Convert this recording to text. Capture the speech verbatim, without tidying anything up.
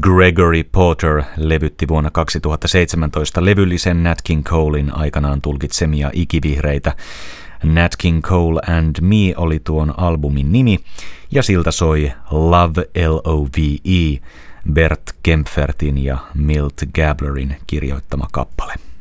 Gregory Porter levytti vuonna kaksituhattaseitsemäntoista levyllisen Nat King Colein aikanaan tulkitsemia ikivihreitä. Nat King Cole and Me oli tuon albumin nimi, ja siltä soi Love L O V E, Bert Kempfertin ja Milt Gablerin kirjoittama kappale.